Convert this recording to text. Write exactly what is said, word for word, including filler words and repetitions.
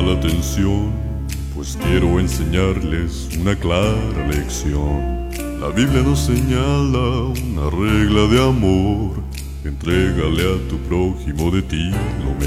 la atención, pues quiero enseñarles una clara lección. La Biblia nos señala una regla de amor: entrégale a tu prójimo de ti lo